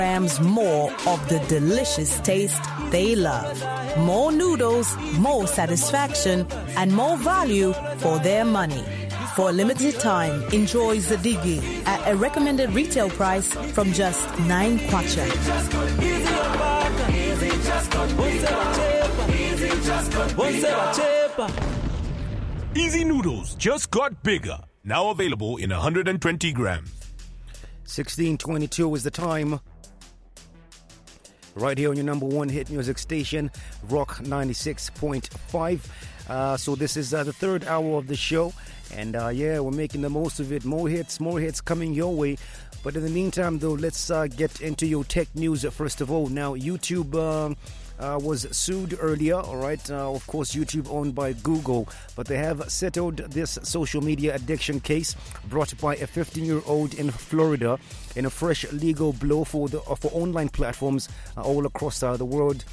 grams more of the delicious taste they love. More noodles, more satisfaction, and more value for their money. For a limited time, enjoy Zadigi at a recommended retail price from just 9 kwacha. Easy Noodles just got bigger. Now available in 120 grams. 16:22 is the time. Right here on your number one hit music station, Rock 96.5. So this is the third hour of the show. And we're making the most of it. More hits coming your way. But in the meantime, though, let's get into your tech news first of all. Now, YouTube was sued earlier, all right? Of course, YouTube owned by Google, but they have settled this social media addiction case brought by a 15-year-old in Florida in a fresh legal blow for online platforms all across the world,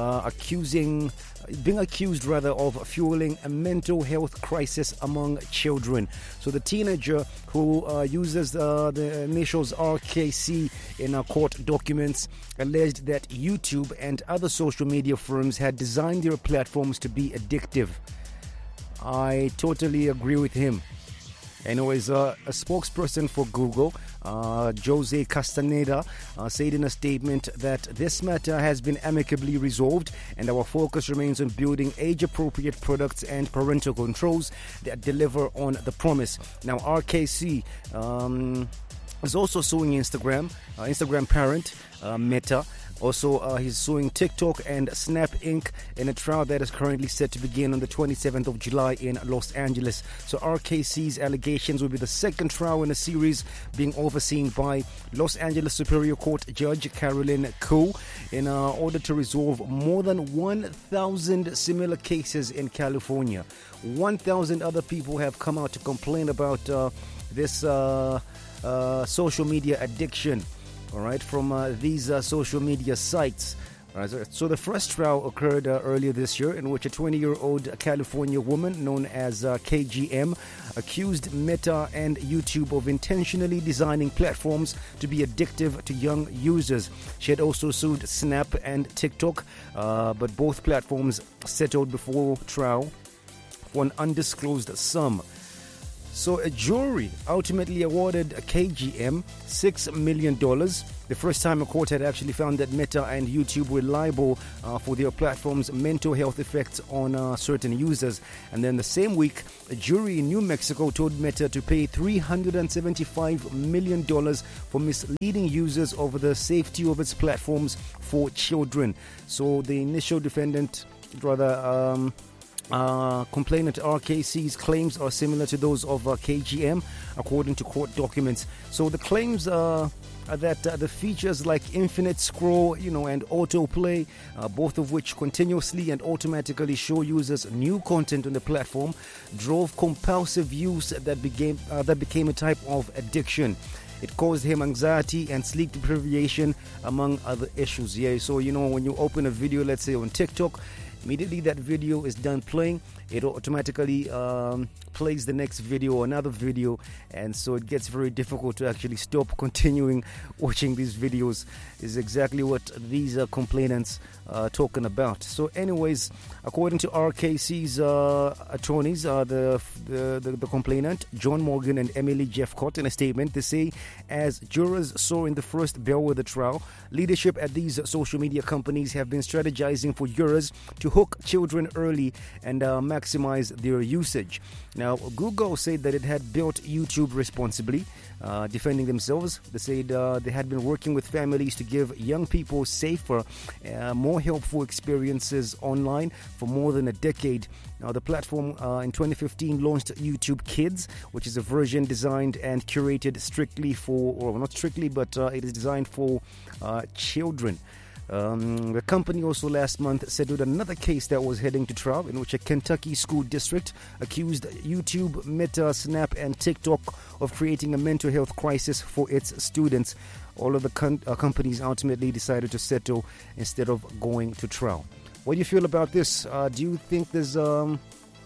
being accused of fueling a mental health crisis among children. So the teenager who uses the initials RKC in court documents alleged that YouTube and other social media firms had designed their platforms to be addictive. I totally agree with him. Anyways, a spokesperson for Google, Jose Castaneda, said in a statement that this matter has been amicably resolved and our focus remains on building age-appropriate products and parental controls that deliver on the promise. Now, RKC is also suing Instagram parent, Meta. Also, he's suing TikTok and Snap Inc. in a trial that is currently set to begin on the 27th of July in Los Angeles. So RKC's allegations will be the second trial in a series being overseen by Los Angeles Superior Court Judge Carolyn Koo in order to resolve more than 1,000 similar cases in California. 1,000 other people have come out to complain about this social media addiction. All right, from these social media sites. All right, so the first trial occurred earlier this year in which a 20-year-old California woman known as KGM accused Meta and YouTube of intentionally designing platforms to be addictive to young users. She had also sued Snap and TikTok, but both platforms settled before trial for an undisclosed sum. So a jury ultimately awarded KGM $6 million. The first time a court had actually found that Meta and YouTube were liable for their platform's mental health effects on certain users. And then the same week, a jury in New Mexico told Meta to pay $375 million for misleading users over the safety of its platforms for children. So the initial defendant, complainant RKC's claims are similar to those of KGM, according to court documents. So the claims are that the features like infinite scroll, and autoplay, both of which continuously and automatically show users new content on the platform, drove compulsive use that became a type of addiction. It caused him anxiety and sleep deprivation, among other issues. Yeah, so when you open a video, let's say on TikTok, immediately that video is done playing, it automatically plays the next video or another video, and so it gets very difficult to actually stop continuing watching these videos. Is exactly what these complainants are talking about. So anyways, according to RKC's attorneys, the complainant, John Morgan and Emily Jeffcott, in a statement, they say, as jurors saw in the first bellwether trial, leadership at these social media companies have been strategizing for jurors to hook children early and maximize their usage. Now, Google said that it had built YouTube responsibly, defending themselves. They said they had been working with families to give young people safer, more helpful experiences online for more than a decade. Now, the platform in 2015 launched YouTube Kids, which is a version designed and curated strictly for, or not strictly, but it is designed for children. The company also last month settled another case that was heading to trial, in which a Kentucky school district accused YouTube, Meta, Snap, and TikTok of creating a mental health crisis for its students. All of the companies ultimately decided to settle instead of going to trial. What do you feel about this? Do you think there's a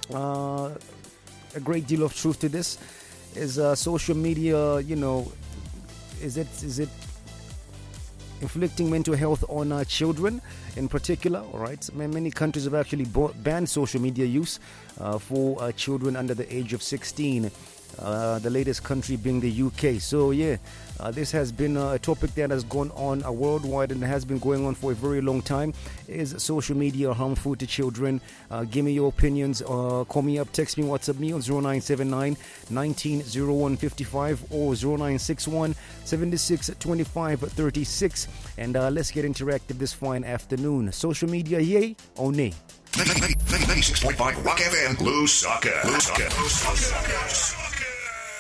great deal of truth to this? Is social media, is it inflicting mental health on children in particular. All right, many countries have actually banned social media use for children under the age of 16. The latest country being the UK. So this has been a topic that has gone on worldwide and has been going on for a very long time. Is social media harmful to children? Give me your opinions. Call me up, text me, WhatsApp me on 0979 190155 or 0961 762536. And let's get interactive this fine afternoon. Social media, yay or nay? 96.5 Rock FM, Lusaka.